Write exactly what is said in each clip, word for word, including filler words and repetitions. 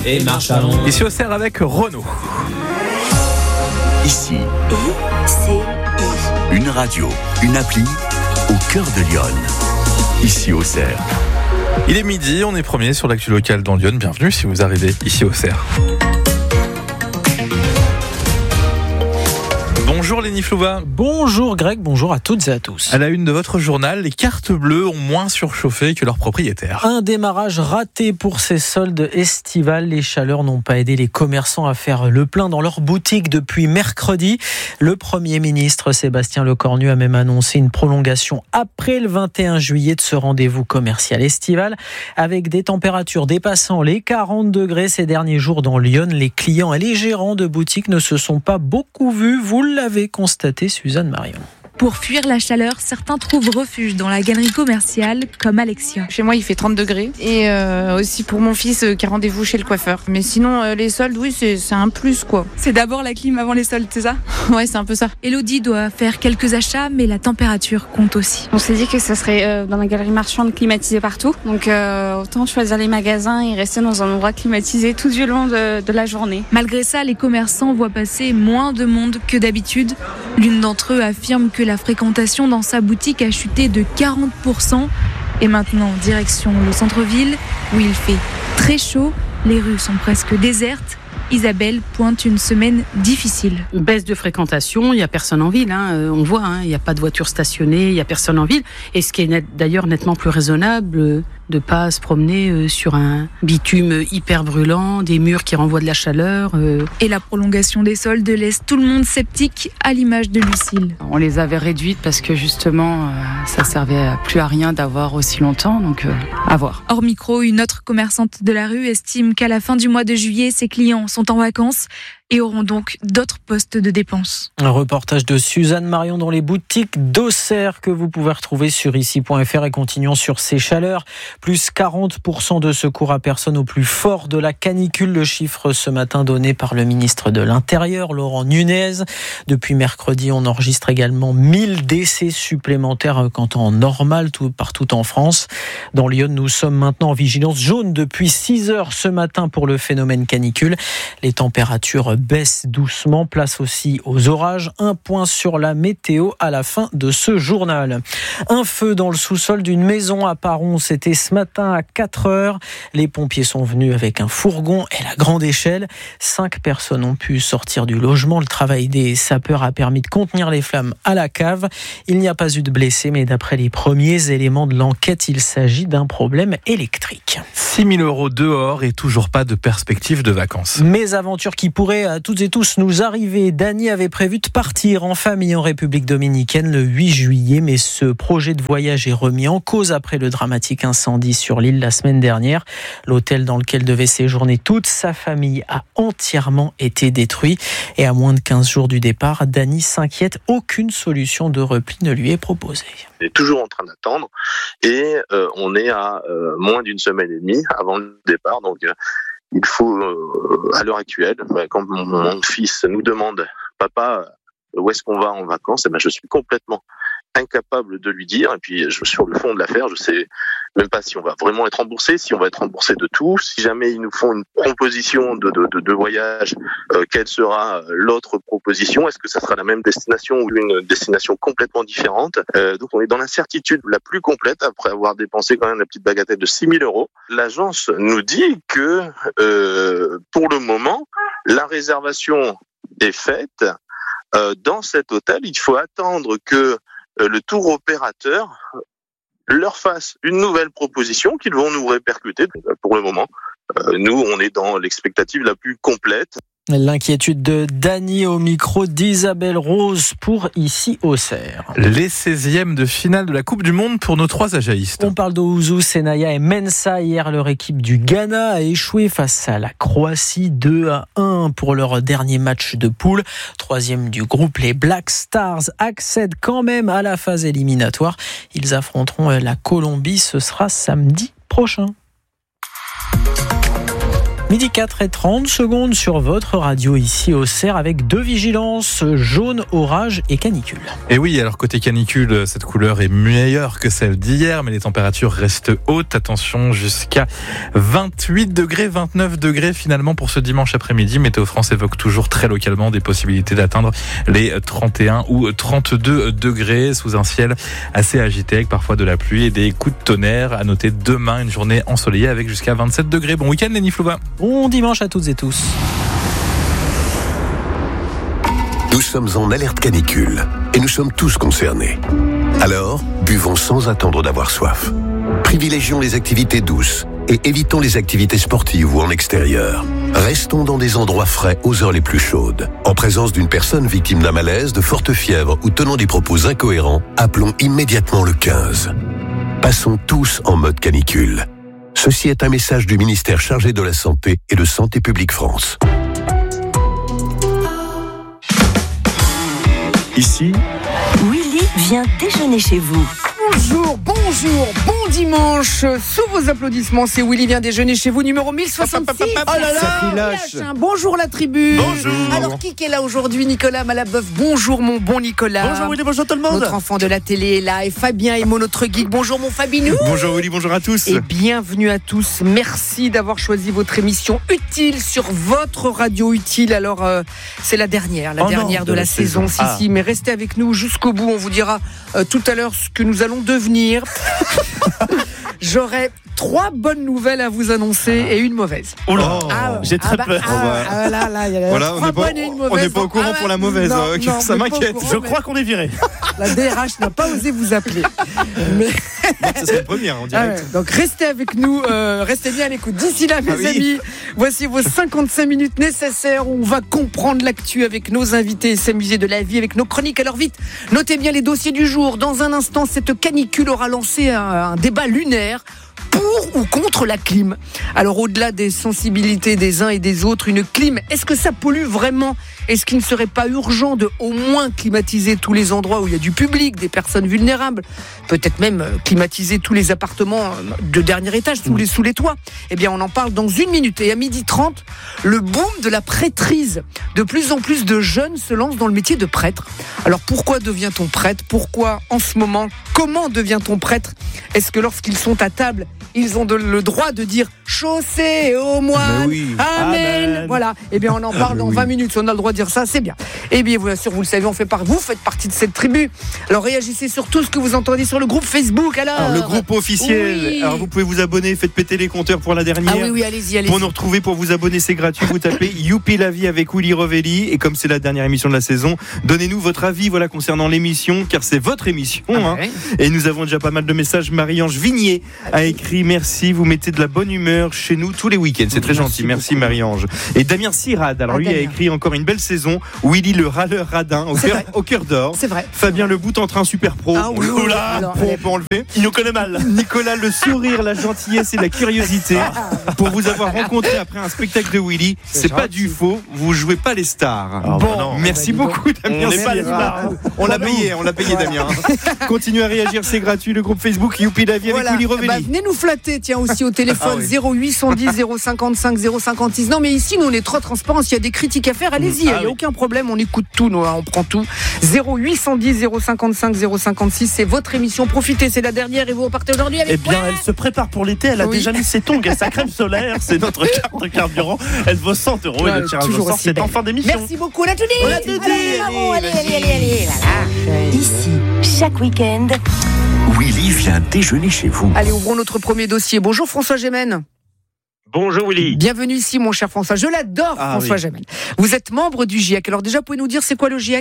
et marche à l'ombre. Ici Auxerre avec Renaud. Ici, I C I. une radio, une appli au cœur de Lyon. Ici Auxerre. Il est midi, on est premier sur l'actu locale dans Lyon. Bienvenue si vous arrivez ici Auxerre. Bonjour Lénie Flouva. Bonjour Greg, bonjour à toutes et à tous. À la une de votre journal, les cartes bleues ont moins surchauffé que leurs propriétaires. Un démarrage raté pour ces soldes estivales. Les chaleurs n'ont pas aidé les commerçants à faire le plein dans leurs boutiques depuis mercredi. Le Premier ministre Sébastien Lecornu a même annoncé une prolongation après le vingt et un juillet de ce rendez-vous commercial estival. Avec des températures dépassant les quarante degrés ces derniers jours dans Lyon, les clients et les gérants de boutiques ne se sont pas beaucoup vus. Vous l'avez constaté, Suzanne Marion. Pour fuir la chaleur, certains trouvent refuge dans la galerie commerciale, comme Alexia. Chez moi, il fait trente degrés. Et euh, aussi pour mon fils euh, qui a rendez-vous chez le coiffeur. Mais sinon, euh, les soldes, oui, c'est, c'est un plus, quoi. C'est d'abord la clim avant les soldes, c'est ça ? Ouais, c'est un peu ça. Elodie doit faire quelques achats, mais la température compte aussi. On s'est dit que ça serait euh, dans la galerie marchande climatisée partout. Donc euh, autant choisir les magasins et rester dans un endroit climatisé tout du long de, de la journée. Malgré ça, les commerçants voient passer moins de monde que d'habitude. L'une d'entre eux affirme que la fréquentation dans sa boutique a chuté de quarante pour cent. Et maintenant, direction le centre-ville, où il fait très chaud. Les rues sont presque désertes. Isabelle pointe une semaine difficile. Baisse de fréquentation, il n'y a personne en ville, hein. On voit, hein, il n'y a pas de voiture stationnée, il n'y a personne en ville. Et ce qui est net, d'ailleurs nettement plus raisonnable, euh, de ne pas se promener euh, sur un bitume hyper brûlant, des murs qui renvoient de la chaleur. Euh. Et la prolongation des soldes laisse tout le monde sceptique, à l'image de Lucille. On les avait réduites parce que justement, euh, ça servait plus à rien d'avoir aussi longtemps, donc euh, à voir. Hors micro, une autre commerçante de la rue estime qu'à la fin du mois de juillet, ses clients sont en vacances et auront donc d'autres postes de dépenses. Un reportage de Suzanne Marion dans les boutiques d'Auxerre que vous pouvez retrouver sur ici point f r et continuons sur ces chaleurs. Plus quarante pour cent de secours à personne au plus fort de la canicule. Le chiffre ce matin donné par le ministre de l'Intérieur, Laurent Nunez. Depuis mercredi, on enregistre également mille décès supplémentaires en temps normal tout, partout en France. Dans Lyon, nous sommes maintenant en vigilance jaune depuis six heures ce matin pour le phénomène canicule. Les températures baissent doucement, place aussi aux orages. Un point sur la météo à la fin de ce journal. Un feu dans le sous-sol d'une maison à Paron, c'était ce matin à quatre heures. Les pompiers sont venus avec un fourgon et la grande échelle. Cinq personnes ont pu sortir du logement. Le travail des sapeurs a permis de contenir les flammes à la cave. Il n'y a pas eu de blessés, mais d'après les premiers éléments de l'enquête, il s'agit d'un problème électrique. six mille euros dehors et toujours pas de perspective de vacances. Mésaventure qui pourrait à toutes et tous nous arriver. Dany avait prévu de partir en famille en République dominicaine le huit juillet, mais ce projet de voyage est remis en cause après le dramatique incendie sur l'île la semaine dernière. L'hôtel dans lequel devait séjourner toute sa famille a entièrement été détruit. Et à moins de quinze jours du départ, Dany s'inquiète, aucune solution de repli ne lui est proposée. On est toujours en train d'attendre et euh, on est à euh, moins d'une semaine et demie avant le départ. Donc euh, il faut, euh, à l'heure actuelle, quand mon, mon fils nous demande « Papa, où est-ce qu'on va en vacances ?» eh ben, je suis complètement incapable de lui dire. Et puis, je, sur le fond de l'affaire, je sais même pas si on va vraiment être remboursé, si on va être remboursé de tout. Si jamais ils nous font une proposition de, de, de, de voyage, euh, quelle sera l'autre proposition ? Est-ce que ça sera la même destination ou une destination complètement différente ? euh, Donc, on est dans l'incertitude la plus complète après avoir dépensé quand même la petite bagatelle de six mille euros. L'agence nous dit que, euh, pour le moment, la réservation est faite. Euh, dans cet hôtel, il faut attendre que euh, le tour opérateur leur fasse une nouvelle proposition qu'ils vont nous répercuter. Pour le moment, euh, nous, on est dans l'expectative la plus complète. L'inquiétude de Dany au micro d'Isabelle Rose pour ici Auxerre. Les seizièmes de finale de la Coupe du Monde pour nos trois ajaïstes. On parle d'Ouzou, Senaya et Mensa. Hier, leur équipe du Ghana a échoué face à la Croatie deux à un pour leur dernier match de poule. Troisième du groupe, les Black Stars accèdent quand même à la phase éliminatoire. Ils affronteront la Colombie, ce sera samedi prochain. Midi quatre et trente secondes sur votre radio ici au Cerf avec deux vigilances, jaune, orage et canicule. Et oui, alors côté canicule, cette couleur est meilleure que celle d'hier, mais les températures restent hautes. Attention, jusqu'à vingt-huit degrés, vingt-neuf degrés finalement pour ce dimanche après-midi. Météo France évoque toujours très localement des possibilités d'atteindre les trente et un ou trente-deux degrés sous un ciel assez agité avec parfois de la pluie et des coups de tonnerre. À noter demain une journée ensoleillée avec jusqu'à vingt-sept degrés. Bon week-end Lenny Flouva. Bon dimanche à toutes et tous. Nous sommes en alerte canicule et nous sommes tous concernés. Alors, buvons sans attendre d'avoir soif. Privilégions les activités douces et évitons les activités sportives ou en extérieur. Restons dans des endroits frais aux heures les plus chaudes. En présence d'une personne victime d'un malaise, de forte fièvre ou tenant des propos incohérents, appelons immédiatement le quinze. Passons tous en mode canicule. Ceci est un message du ministère chargé de la Santé et de Santé publique France. Ici, Willy vient déjeuner chez vous. Bonjour, bonjour, bon dimanche. Sous vos applaudissements, c'est Willy vient déjeuner chez vous, numéro mille soixante-six. Oh là là, bonjour la tribu. Bonjour. Alors, qui est là aujourd'hui? Nicolas Malabeuf. Bonjour mon bon Nicolas. Bonjour Willy, bonjour tout le monde. Notre enfant de la télé est là et Fabien Emo, notre geek. Bonjour mon Fabinou. Bonjour Willy, bonjour à tous. Et bienvenue à tous. Merci d'avoir choisi votre émission utile sur votre radio utile. Alors, euh, c'est la dernière, la oh dernière non, de, de la, la saison. saison. Si, ah. si, mais restez avec nous jusqu'au bout. On vous dira euh, tout à l'heure ce que nous allons devenir. J'aurai trois bonnes nouvelles à vous annoncer et une mauvaise. Oh là, ah, j'ai très ah bah, peur. Ah, ah, là, là, y a voilà, on n'est pas, pas au courant ah, pour la mauvaise. Non, euh, non, ça m'inquiète. Courant, Je crois qu'on est viré. La D R H n'a pas osé vous appeler. Mais... bon, ça serait une première en direct. Ah ouais, donc restez avec nous, euh, restez bien à l'écoute. D'ici là, mes ah oui. amis, voici vos cinquante-cinq minutes nécessaires où on va comprendre l'actu avec nos invités et s'amuser de la vie avec nos chroniques. Alors vite, notez bien les dossiers du jour. Dans un instant, cette canicule aura lancé un, un débat lunaire. Pour ou contre la clim? Alors au-delà des sensibilités des uns et des autres, une clim, est-ce que ça pollue vraiment? Est-ce qu'il ne serait pas urgent de au moins climatiser tous les endroits où il y a du public, des personnes vulnérables? Peut-être même climatiser tous les appartements de dernier étage, sous les, sous les toits? Eh bien on en parle dans une minute. Et à midi trente, le boom de la prêtrise. De plus en plus de jeunes se lancent dans le métier de prêtre. Alors pourquoi devient-on prêtre? Pourquoi en ce moment? Comment devient-on prêtre? Est-ce que lorsqu'ils sont à table, ils ont de, le droit de dire chaussée au moine, oui. Amen. Amen. Voilà. Eh bien, on en parle ah, dans oui. vingt minutes. Si on a le droit de dire ça, c'est bien. Eh bien, bien sûr, vous le savez, on fait par vous faites partie de cette tribu. Alors, réagissez sur tout ce que vous entendez sur le groupe Facebook. Alors, alors le groupe officiel. Oui. Alors, vous pouvez vous abonner. Faites péter les compteurs pour la dernière. Ah oui, oui, allez-y, allez-y. Pour nous retrouver, pour vous abonner, c'est gratuit. Vous tapez Youpi la vie avec Willy Revelli. Et comme c'est la dernière émission de la saison, donnez-nous votre avis, voilà, concernant l'émission, car c'est votre émission. Ah, hein. Ouais. Et nous avons déjà pas mal de messages. Marie-Ange Vignier a écrit merci. Vous mettez de la bonne humeur chez nous tous les week-ends. C'est très merci gentil. Merci beaucoup. Marie-Ange. Et Damien Sirad, alors ah, lui Damien. a écrit encore une belle saison. Willy le râleur radin au cœur, au cœur d'or. C'est vrai. Fabien le bout en train super pro. Ah, oui, oh là, alors, pro, on peut enlever. Il nous connaît mal. Nicolas le sourire, la gentillesse et la curiosité. Pour vous avoir rencontré après un spectacle de Willy, c'est, c'est pas du faux. Vous jouez pas les stars. Oh, bon, non. Merci bah, beaucoup Damien. On, pas les stars. on l'a payé, on l'a payé voilà. Damien. Continuez à réagir, c'est gratuit. Le groupe Facebook Youpi la vie voilà. avec Willy Revelli. Bah, venez nous flatter, tiens aussi au téléphone ah, oui. zéro huit cent dix zéro cinquante-cinq zéro cinquante-six. Non mais ici nous on est trop transparents. S'il y a des critiques à faire, allez-y, il ah, n'y a oui. aucun problème, on écoute tout, nous, on prend tout. zéro huit cent dix zéro cinquante-cinq zéro cinquante-six, c'est votre émission. Profitez, c'est la dernière et vous repartez aujourd'hui avec. Eh bien, elle se prépare pour l'été. Elle a oui. déjà mis ses tongs et sa crème solaire. C'est notre carte de carburant. Elle vaut cent euros ouais, et le tirage au sort, c'est en fin d'émission. Merci beaucoup, on a tout dit. On a tout dit. Allez, allez, allez, allez, allez, allez. Ici, chaque week-end, Willy vient déjeuner chez vous. Allez, ouvrons notre premier dossier. Bonjour François Gémen. Bonjour Willy. Bienvenue ici mon cher François. Je l'adore ah, François oui. Gémen. Vous êtes membre du GIEC. Alors déjà, pouvez nous dire c'est quoi le GIEC ?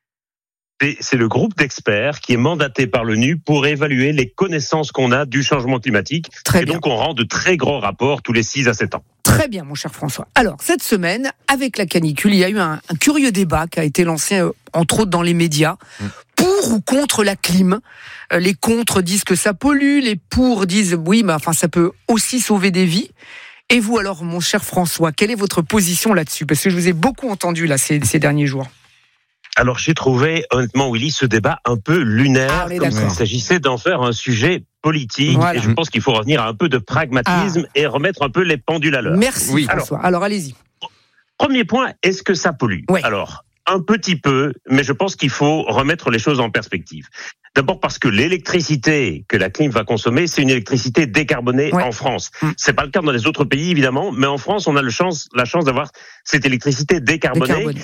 c'est, c'est le groupe d'experts qui est mandaté par l'ONU pour évaluer les connaissances qu'on a du changement climatique. Très et bien. Donc on rend de très gros rapports tous les six à sept ans. Très bien mon cher François. Alors cette semaine, avec la canicule, il y a eu un, un curieux débat qui a été lancé euh, entre autres dans les médias. Mmh. Pour ou contre la clim. Euh, les contre disent que ça pollue, les pour disent oui, mais enfin ça peut aussi sauver des vies. Et vous alors, mon cher François, quelle est votre position là-dessus ? Parce que je vous ai beaucoup entendu là ces, ces derniers jours. Alors j'ai trouvé honnêtement, Willy, ce débat un peu lunaire, ah, comme s'il s'agissait d'en faire un sujet politique. Voilà. Et je pense qu'il faut revenir à un peu de pragmatisme ah. et remettre un peu les pendules à l'heure. Merci oui. François. Alors, Alors allez-y. Premier point, est-ce que ça pollue ? Oui. Alors, un petit peu, mais je pense qu'il faut remettre les choses en perspective. D'abord parce que l'électricité que la clim va consommer, c'est une électricité décarbonée ouais. en France. Mmh. C'est pas le cas dans les autres pays, évidemment, mais en France, on a le chance, la chance d'avoir cette électricité décarbonée. décarbonée.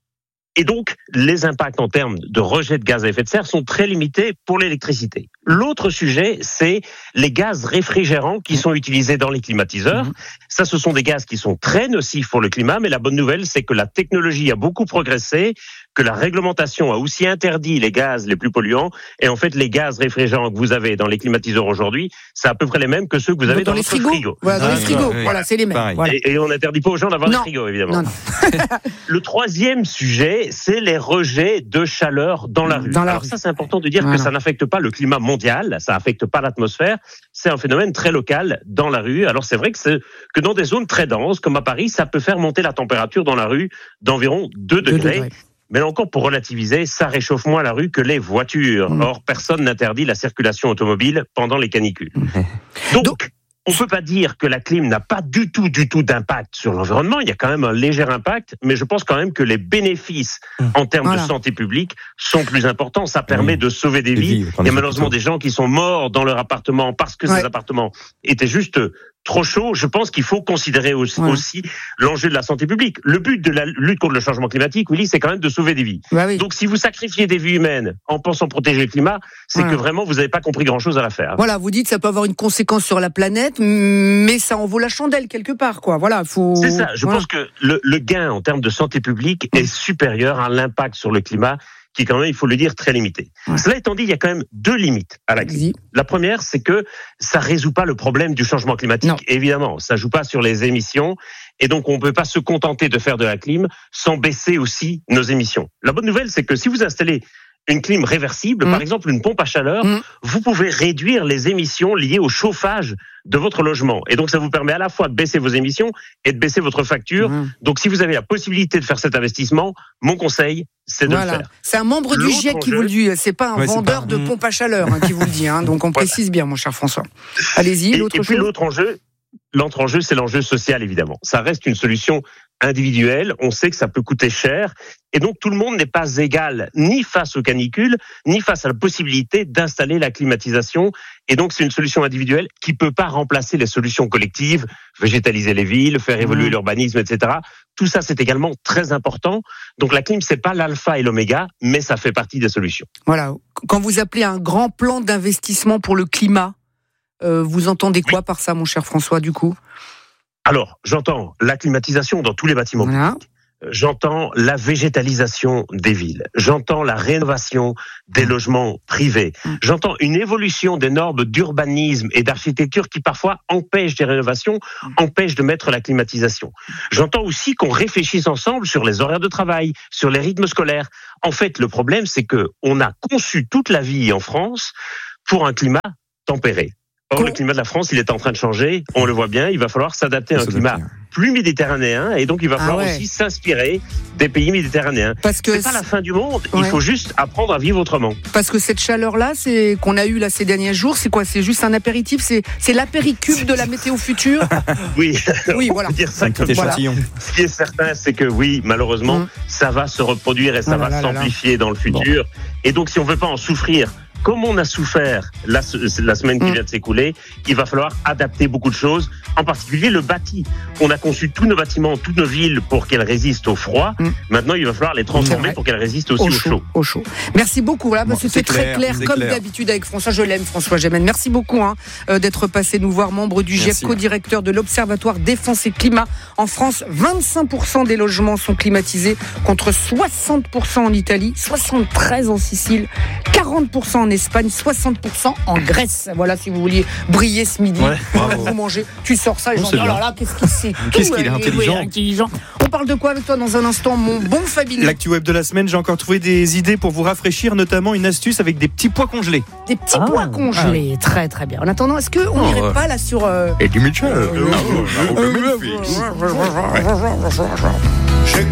Et donc, les impacts en termes de rejet de gaz à effet de serre sont très limités pour l'électricité. L'autre sujet, c'est les gaz réfrigérants qui sont utilisés dans les climatiseurs. Mmh. Ça, ce sont des gaz qui sont très nocifs pour le climat, mais la bonne nouvelle, c'est que la technologie a beaucoup progressé, que la réglementation a aussi interdit les gaz les plus polluants. Et en fait, les gaz réfrigérants que vous avez dans les climatiseurs aujourd'hui, c'est à peu près les mêmes que ceux que vous avez dans, dans les votre frigo. Voilà, dans ah, les frigos, oui. voilà, c'est les mêmes. Voilà. Et, et on n'interdit pas aux gens d'avoir non. des frigos, évidemment. Non, non. Le troisième sujet, c'est les rejets de chaleur dans la rue. Dans la Alors rue. ça, c'est important de dire voilà. que ça n'affecte pas le climat mondial, ça n'affecte pas l'atmosphère, c'est un phénomène très local dans la rue. Alors c'est vrai que, c'est, que dans des zones très denses, comme à Paris, ça peut faire monter la température dans la rue d'environ deux degrés. degrés. Mais là encore, pour relativiser, ça réchauffe moins la rue que les voitures. Mmh. Or, personne n'interdit la circulation automobile pendant les canicules. Mmh. Donc, Donc on ne peut pas dire que la clim n'a pas du tout, du tout d'impact sur l'environnement. Il y a quand même un léger impact, mais je pense quand même que les bénéfices mmh. en termes voilà. de santé publique sont plus importants. Ça permet mmh. de sauver des, des vies. vies. Il y a malheureusement des gens qui sont morts dans leur appartement parce que ouais. ces appartements étaient juste trop chaud. Je pense qu'il faut considérer aussi, ouais. aussi l'enjeu de la santé publique. Le but de la lutte contre le changement climatique, Willy, c'est quand même de sauver des vies. Bah oui. Donc, si vous sacrifiez des vies humaines en pensant protéger le climat, c'est ouais. que vraiment, vous n'avez pas compris grand-chose à l'affaire. Voilà, vous dites que ça peut avoir une conséquence sur la planète, mais ça en vaut la chandelle quelque part, quoi. Voilà, faut. C'est ça. Je voilà. pense que le, le gain en termes de santé publique mmh. est supérieur à l'impact sur le climat, qui est quand même, il faut le dire, très limité. Ouais. Cela étant dit, il y a quand même deux limites à la clim. La première, c'est que ça résout pas le problème du changement climatique. Non. Évidemment, ça joue pas sur les émissions, et donc on peut pas se contenter de faire de la clim sans baisser aussi nos émissions. La bonne nouvelle, c'est que si vous installez une clim réversible, mmh. par exemple une pompe à chaleur, mmh. vous pouvez réduire les émissions liées au chauffage de votre logement. Et donc ça vous permet à la fois de baisser vos émissions et de baisser votre facture. Mmh. Donc si vous avez la possibilité de faire cet investissement, mon conseil, c'est de voilà. le faire. C'est un membre du G I E C qui vous le dit, c'est pas un ouais, vendeur pas... de pompe à chaleur hein, qui vous le dit. Hein, donc on voilà. précise bien, mon cher François. Allez-y, et, l'autre et chose. puis l'autre enjeu, l'autre enjeu, c'est l'enjeu social, évidemment. Ça reste une solution individuelle, on sait que ça peut coûter cher, et donc tout le monde n'est pas égal, ni face aux canicules, ni face à la possibilité d'installer la climatisation, et donc c'est une solution individuelle qui peut pas remplacer les solutions collectives, végétaliser les villes, faire évoluer mmh. l'urbanisme, et cetera. Tout ça, c'est également très important. Donc la clim, c'est pas l'alpha et l'oméga, mais ça fait partie des solutions. Voilà. Quand vous appelez un grand plan d'investissement pour le climat, euh, vous entendez quoi oui. par ça, mon cher François, du coup ? Alors, j'entends la climatisation dans tous les bâtiments voilà. publics. J'entends la végétalisation des villes. J'entends la rénovation des logements privés. J'entends une évolution des normes d'urbanisme et d'architecture qui parfois empêchent des rénovations, empêchent de mettre la climatisation. J'entends aussi qu'on réfléchisse ensemble sur les horaires de travail, sur les rythmes scolaires. En fait, le problème, c'est que on a conçu toute la vie en France pour un climat tempéré. Or, le climat de la France, il est en train de changer. On le voit bien. Il va falloir s'adapter à un climat plus méditerranéen. Et donc, il va falloir ah ouais. aussi s'inspirer des pays méditerranéens. Parce que c'est pas la fin du monde. Ouais. Il faut juste apprendre à vivre autrement. Parce que cette chaleur-là, c'est qu'on a eue là ces derniers jours, c'est quoi ? C'est juste un apéritif ? C'est, c'est l'apéricube de la météo future ? Oui. Oui, voilà. On peut dire ça comme voilà. Ce qui est certain, c'est que oui, malheureusement, mmh. ça va se reproduire et ça oh là va là s'amplifier là. dans le futur. Bon. Et donc, si on veut pas en souffrir, comme on a souffert la, la semaine qui vient de s'écouler, il va falloir adapter beaucoup de choses, en particulier le bâti. On a conçu tous nos bâtiments, toutes nos villes pour qu'elles résistent au froid. Mm. Maintenant, il va falloir les transformer pour qu'elles résistent aussi au, au chaud. chaud. Au chaud. Merci beaucoup. Voilà, bon, c'était très clair, clair comme clair. d'habitude avec François. Je l'aime, François Gemène. Merci beaucoup hein, d'être passé nous voir, membre du G I E C, co-directeur de l'Observatoire Défense et Climat. En France, vingt-cinq pour cent des logements sont climatisés, contre soixante pour cent en Italie, soixante-treize pour cent en Sicile, quarante pour cent en Espagne, soixante pour cent en Grèce. Voilà, si vous vouliez briller ce midi, ouais, vous mangez, tu sors ça et j'en dis, oh là là, qu'est-ce qu'il sait Qu'est-ce qu'il est intelligent. Oui, intelligent. On parle de quoi avec toi dans un instant, mon bon Fabien ? L'actu web de la semaine, j'ai encore trouvé des idées pour vous rafraîchir, notamment une astuce avec des petits pois congelés. Des petits ah, pois congelés, ah. très très bien. En attendant, est-ce qu'on n'irait oh, pas là sur... Euh... Et du Mitchell.